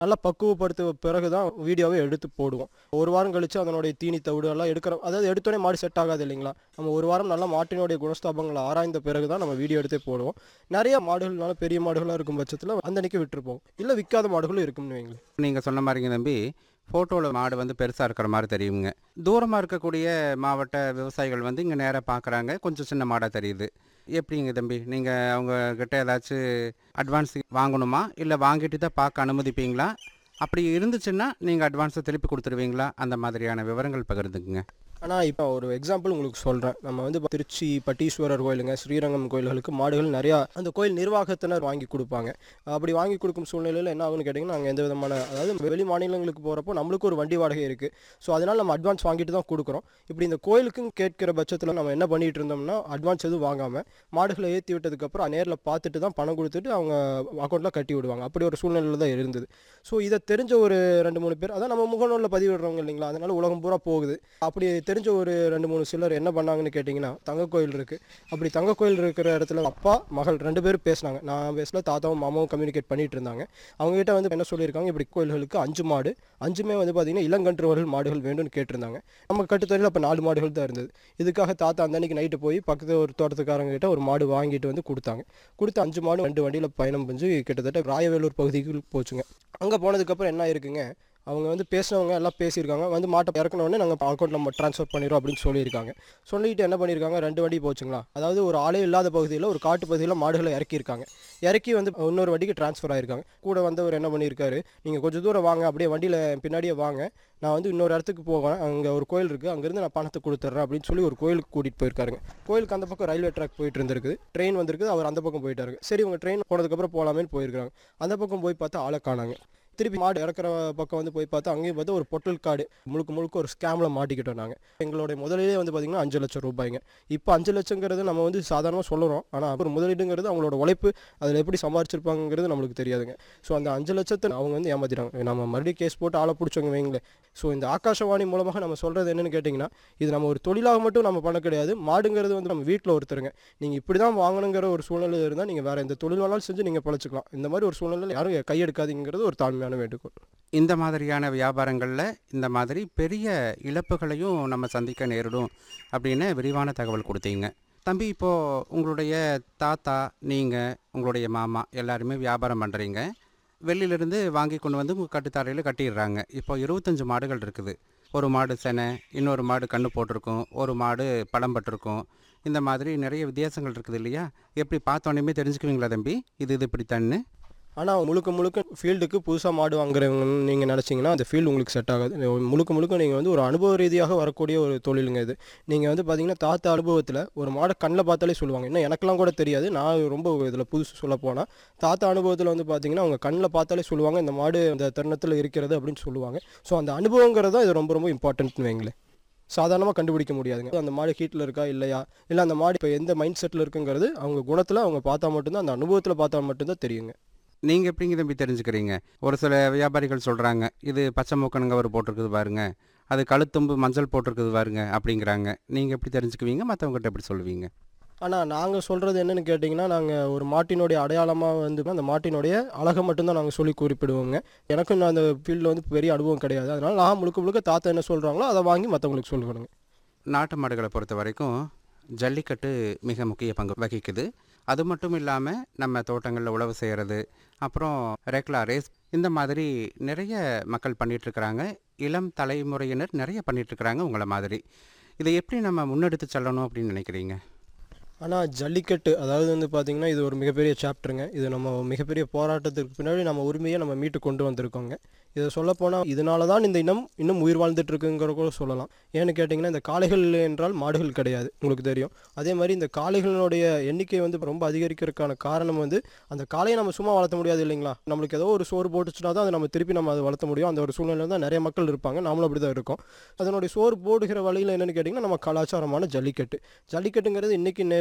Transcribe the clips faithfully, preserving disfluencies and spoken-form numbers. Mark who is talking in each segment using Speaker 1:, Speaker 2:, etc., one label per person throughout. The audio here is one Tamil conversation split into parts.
Speaker 1: நல்லா பக்குவப்படுத்த பிறகு தான் வீடியோவை எடுத்து போடுவோம். ஒரு வாரம் கழிச்சு அதனுடைய தீனி தவிடு எல்லாம் எடுக்கிறோம். அதாவது எடுத்தோடனே மாடு செட் ஆகாது இல்லைங்களா? நம்ம ஒரு வாரம் நல்லா மாட்டினுடைய குணஸ்தாபங்களை ஆராய்ந்த பிறகு தான் நம்ம வீடியோ எடுத்தே போடுவோம். நிறைய மாடுகள்னால பெரிய மாடுகளாக இருக்கும் பட்சத்தில் அந்த அன்னைக்கு விட்டுருப்போம். இல்லை விற்காத மாடுகளும் இருக்கும்னு வைங்களேன்.
Speaker 2: நீங்கள் சொன்ன மாதிரிங்க தம்பி, ஃபோட்டோவில் மாடு வந்து பெருசாக இருக்கிற மாதிரி தெரியுங்க. தூரமாக இருக்கக்கூடிய மாவட்ட விவசாயிகள் வந்து இங்கே நேராக பார்க்குறாங்க, கொஞ்சம் சின்ன மாடாக தெரியுது. எப்படிங்க தம்பி, நீங்கள் அவங்கக்கிட்ட ஏதாச்சும் அட்வான்ஸ் வாங்கணுமா, இல்லை வாங்கிட்டு தான் பார்க்க அனுமதிப்பீங்களா? அப்படி இருந்துச்சுன்னா நீங்கள் அட்வான்ஸை திருப்பி கொடுத்துருவீங்களா? அந்த மாதிரியான விவரங்கள் பகிர்ந்துக்குங்க.
Speaker 1: ஆனால் இப்போ ஒரு எக்ஸாம்பிள் உங்களுக்கு சொல்கிறேன். நம்ம வந்து திருச்சி பட்டீஸ்வரர் கோயிலுங்க, ஸ்ரீரங்கம் கோயில்களுக்கு மாடுகள் நிறையா அந்த கோயில் நிர்வாகத்தினர் வாங்கி கொடுப்பாங்க. அப்படி வாங்கி கொடுக்கும் சூழ்நிலையில் என்ன ஆகுன்னு கேட்டிங்கன்னா, நாங்கள் எந்த விதமான அதாவது வெளி மாநிலங்களுக்கு போகிறப்போ நம்மளுக்கு ஒரு வண்டி வாடகை இருக்குது. ஸோ அதனால் நம்ம அட்வான்ஸ் வாங்கிட்டு தான் கொடுக்குறோம். இப்படி இந்த கோயிலுக்கும் கேட்கிற பட்சத்தில் நம்ம என்ன பண்ணிகிட்டு இருந்தோம்னா, அட்வான்ஸ் எதுவும் வாங்காமல் மாடுகளை ஏற்றி விட்டதுக்கப்புறம் நேரில் பார்த்துட்டு தான் பணம் கொடுத்துட்டு அவங்க அக்கௌண்ட்டில் கட்டி விடுவாங்க. அப்படி ஒரு சூழ்நிலையில் தான் இருந்தது. ஸோ இதை தெரிஞ்ச ஒரு ரெண்டு மூணு பேர், அதான் நம்ம முகநூலில் பதிவிடுறவங்க இல்லைங்களா, அதனால் உலகம் பூரா போகுது. அப்படி தெரிஞ்ச ஒரு ரெண்டு மூணு சிலர் என்ன பண்ணாங்கன்னு கேட்டிங்கன்னா, தங்க கோயில் இருக்குது. அப்படி தங்க கோயில் இருக்கிற இடத்துல அப்பா மகள் ரெண்டு பேரும் பேசினாங்க. நான் பேசல, தாத்தாவும் மாமாவும் கம்யூனிகேட் பண்ணிட்டு இருந்தாங்க. அவங்ககிட்ட வந்து என்ன சொல்லியிருக்காங்க, இப்படி கோயில்களுக்கு அஞ்சு மாடு அஞ்சுமே வந்து பார்த்திங்கன்னா இளங்கன்றுவர்கள் மாடுகள் வேண்டும்னு கேட்டிருந்தாங்க. நம்ம கட்டுத்தொழில் அப்போ நாலு மாடுகள் தான் இருந்தது. இதுக்காக தாத்தா அந்த அன்னைக்கு நைட்டு போய் பக்கத்து ஒரு தோட்டத்துக்காரங்க கிட்ட ஒரு மாடு வாங்கிட்டு வந்து கொடுத்தாங்க. கொடுத்து அஞ்சு மாடு ரெண்டு வண்டியில் பயணம் செஞ்சு கிட்டத்தட்ட ராயவேலூர் பகுதிக்கு போச்சுங்க. அங்கே போனதுக்கப்புறம் என்ன இருக்குங்க, அவங்க வந்து பேசினவங்க எல்லாம் பேசியிருக்காங்க. வந்து மாட்டை இறக்கணுன்னே நாங்கள் அக்கௌண்ட் நம்ம ட்ரான்ஸ்ஃபர் பண்ணிடுறோம் அப்படின்னு சொல்லியிருக்காங்க. சொல்லிட்டு என்ன பண்ணியிருக்காங்க, ரெண்டு வண்டி போச்சுங்களா, அதாவது ஒரு ஆளே இல்லாத பகுதியில் ஒரு காட்டு பகுதியில் மாடுகளை இறக்கியிருக்காங்க. இறக்கி வந்து இன்னொரு வண்டிக்கு ட்ரான்ஸ்ஃபர் ஆகிருக்காங்க. கூட வந்தவர் என்ன பண்ணியிருக்காரு, நீங்கள் கொஞ்சம் தூரம் வாங்க, அப்படியே வண்டியில் பின்னாடியே வாங்க, நான் வந்து இன்னொரு இடத்துக்கு போவேன், அங்கே ஒரு கோயில் இருக்குது, அங்கேருந்து நான் பணத்தை கொடுத்துட்றேன் அப்படின்னு சொல்லி ஒரு கோயிலுக்கு கூட்டிகிட்டு போயிருக்காருங்க. கோயிலுக்கு அந்த பக்கம் ரயில்வே ட்ராக் போயிட்டு இருந்திருக்குது, ட்ரெயின் வந்திருக்குது, அவர் அந்த பக்கம் போயிட்டாரு. சரி இவங்க ட்ரெயின் போனதுக்கப்புறம் போகலாமேன்னு போயிருக்காங்க. அந்த பக்கம் போய் பார்த்தா ஆளை காணாங்க. திருப்பி மாடு இறக்குற பக்கம் வந்து போய் பார்த்தா அங்கேயும் பார்த்தா ஒரு பொட்டல் காடு முழுக்க முழுக்க ஒரு ஸ்கேமில் மாட்டிக்கிட்டோம். நாங்கள் எங்களுடைய முதலீடே வந்து பார்த்திங்கன்னா அஞ்சு லட்சம் ரூபாய்ங்க. இப்போ அஞ்சு லட்சங்கிறது நம்ம வந்து சாதாரணமாக சொல்லுறோம். ஆனால் அப்புறம் முதலீடுங்கிறது அவங்களோட உழைப்பு, அதில் எப்படி சம்பாரிச்சிருப்பாங்கிறது நம்மளுக்கு தெரியாதுங்க. ஸோ அந்த அஞ்சு லட்சத்தை அவங்க வந்து ஏமாத்திட்டாங்க. நம்ம மறுபடியும் கேஸ் போட்டு ஆளை பிடிச்சவங்க வைங்களேன். ஸோ இந்த ஆகாஷவாணி மூலமாக நம்ம சொல்கிறது என்னென்னு கேட்டிங்கன்னா, இது நம்ம ஒரு தொழிலாக மட்டும் நம்ம பண்ண கிடையாது. மாடுங்கிறது வந்து நம்ம வீட்டில் ஒருத்தருங்க. நீங்கள் இப்படி தான் வாங்கணுங்கிற ஒரு சூழ்நிலை இருந்தால் நீங்கள் வேறு எந்த தொழில் வேணாலும் செஞ்சு நீங்கள் பழச்சிக்கலாம். இந்த மாதிரி ஒரு சூழ்நிலை யாரும் கையெடுக்காதீங்கிறது ஒரு தாழ்மையான வேண்டுகோள்.
Speaker 2: இந்த மாதிரியான வியாபாரங்களில் இந்த மாதிரி பெரிய இழப்புகளையும் நம்ம சந்திக்க நேரிடும் அப்படின்னு விரிவான தகவல் கொடுத்தீங்க தம்பி. இப்போது உங்களுடைய தாத்தா, நீங்கள், உங்களுடைய மாமா எல்லாருமே வியாபாரம் பண்ணுறீங்க. வெளியிலேருந்து வாங்கி கொண்டு வந்து உங்கள் கட்டுத்தாரையில் கட்டிடுறாங்க. இப்போ இருபத்தஞ்சி மாடுகள் இருக்குது. ஒரு மாடு செனை, இன்னொரு மாடு கன்று போட்டிருக்கும், ஒரு மாடு பழம் பட்டிருக்கும். இந்த மாதிரி நிறைய வித்தியாசங்கள் இருக்குது இல்லையா? எப்படி பார்த்தோன்னே தெரிஞ்சுக்குவீங்களா தம்பி இது இது இப்படி தன்னு?
Speaker 1: ஆனால் முழுக்க முழுக்க ஃபீல்டுக்கு புதுசாக மாடு வாங்குறவங்கன்னு நீங்கள் நினச்சிங்கன்னா அந்த ஃபீல்டு உங்களுக்கு செட் ஆகாது. முழுக்க முழுக்க நீங்கள் வந்து ஒரு அனுபவ ரீதியாக வரக்கூடிய ஒரு தொழிலுங்க இது. நீங்கள் வந்து பார்த்தீங்கன்னா தாத்தா அனுபவத்தில் ஒரு மாடை கண்ணில் பார்த்தாலே சொல்லுவாங்க. இன்னும் எனக்கெல்லாம் கூட தெரியாது, நான் ரொம்ப இதில் புதுசு சொல்ல போனால் தாத்தா அனுபவத்தில் வந்து பார்த்தீங்கன்னா அவங்க கண்ணில் பார்த்தாலே சொல்லுவாங்க இந்த மாடு இந்த தருணத்தில் இருக்கிறது அப்படின்னு சொல்லுவாங்க. ஸோ அந்த அனுபவங்கிறது தான் இது ரொம்ப ரொம்ப இம்பார்ட்டன்ட்னு வைங்களேன். சாதாரணமாக கண்டுபிடிக்க முடியாதுங்க. அந்த மாடு ஹீட்டில் இருக்கா இல்லையா, இல்லை அந்த மாடு இப்போ எந்த மைண்ட் செட்டில் இருக்குங்கிறது அவங்க குணத்தில் அவங்க பார்த்தா மட்டும்தான், அந்த அனுபவத்தில் பார்த்தா மட்டும்தான் தெரியுங்க.
Speaker 2: நீங்கள் எப்படிங்க தம்பி தெரிஞ்சுக்கிறீங்க? ஒரு சில வியாபாரிகள் சொல்கிறாங்க, இது பச்சை மூக்கணுங்க அவர் போட்டிருக்குது பாருங்க, அது கழுத்தும்பு மஞ்சள் போட்டிருக்குது பாருங்க அப்படிங்கிறாங்க. நீங்கள் எப்படி தெரிஞ்சுக்குவீங்க, மற்றவங்ககிட்ட எப்படி சொல்லுவீங்க?
Speaker 1: ஆனால் நாங்கள் சொல்கிறது என்னென்னு கேட்டிங்கன்னா, நாங்கள் ஒரு மாட்டினுடைய அடையாளமாக வந்து அந்த மாட்டினுடைய அழகை மட்டும்தான் நாங்கள் சொல்லி குறிப்பிடுவோங்க. எனக்கும் நான் அந்த ஃபீல்டில் வந்து பெரிய அனுபவம் கிடையாது. அதனால் நான் முழுக்க முழுக்க தாத்தா என்ன சொல்கிறாங்களோ அதை வாங்கி மற்றவங்களுக்கு சொல்லணுங்க.
Speaker 2: நாட்டு மாடுகளை பொறுத்த வரைக்கும் ஜல்லிக்கட்டு மிக முக்கிய பங்கு வகிக்குது. அது மட்டும் இல்லாமல் நம்ம தோட்டங்களில் உழவு செய்கிறது, அப்புறம் ரேக்லா ரேஸ், இந்த மாதிரி நிறைய மக்கள் பண்ணிகிட்ருக்கிறாங்க. இளம் தலைமுறையினர் நிறைய பண்ணிகிட்ருக்கிறாங்க உங்களை மாதிரி. இதை எப்படி நம்ம முன்னெடுத்து செல்லணும் அப்படின்னு நினைக்கிறீங்க?
Speaker 1: ஆனால் ஜல்லிக்கட்டு அதாவது வந்து பார்த்திங்கன்னா இது ஒரு மிகப்பெரிய சாப்டருங்க. இது நம்ம மிகப்பெரிய போராட்டத்திற்கு பின்னாடி நம்ம உரிமையை நம்ம மீட்டு கொண்டு வந்திருக்கோங்க. இதை சொல்லப்போனால் இதனால தான் இந்த இனம் இன்னும் உயிர் வாழ்ந்துட்டு இருக்குங்கிற கூட சொல்லலாம். ஏன்னு கேட்டிங்கன்னா இந்த காளைகள் என்றால் மாடுகள் கிடையாது, உங்களுக்கு தெரியும். அதே மாதிரி இந்த காளைகளினுடைய எண்ணிக்கை வந்து ரொம்ப அதிகரிக்கிறதுக்கான காரணம் வந்து அந்த காளையை நம்ம சும்மா வளர்த்த முடியாது இல்லைங்களா. நம்மளுக்கு ஏதோ ஒரு சோறு போட்டுச்சுன்னா தான் அதை நம்ம திருப்பி நம்ம அதை வளர்த்த முடியும். அந்த ஒரு சூழ்நிலையில் தான் நிறைய மக்கள் இருப்பாங்க, நாமளும் அப்படி தான் இருக்கோம். அதனுடைய சோறு போடுகிற வழியில் என்னென்னு கேட்டிங்கன்னா நம்ம கலாச்சாரமான ஜல்லிக்கட்டு. ஜல்லிக்கட்டுங்கிறது இன்றைக்கி நேற்று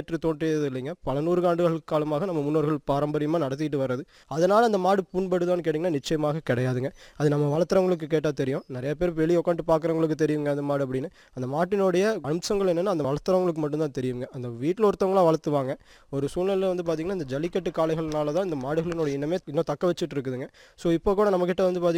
Speaker 1: நேற்று தோன்றியது இல்லைங்க. பல நூறு ஆண்டுகள் காலமாக நம்ம முன்னோர்கள் பாரம்பரியமாக நடத்திட்டு வர்றது. அதனால் அந்த மாடு புண்படுதான்னு கேட்டிங்கன்னா நிச்சயமாக கிடையாதுங்க. அது நம்ம வளர்த்துறவங்களுக்கு கேட்டால் தெரியும். நிறைய பேர் வெளியே உட்காந்து பார்க்குறவங்களுக்கு தெரியுங்க அந்த மாடு அப்படின்னு. அந்த மாட்டினுடைய அம்சங்கள் என்னென்னா அந்த வளர்த்துறவங்களுக்கு மட்டும்தான் தெரியுங்க. அந்த வீட்டில் ஒருத்தவங்களாம் வளர்த்துவாங்க. ஒரு சூழ்நிலை வந்து பார்த்திங்கன்னா இந்த ஜல்லிக்கட்டு காளைகள்னால தான் இந்த மாடுகளினோட இனமே இன்னும் தக்க வச்சுட்டு இருக்குதுங்க. ஸோ இப்போ கூட நம்மக்கிட்ட வந்து பார்த்திங்கன்னா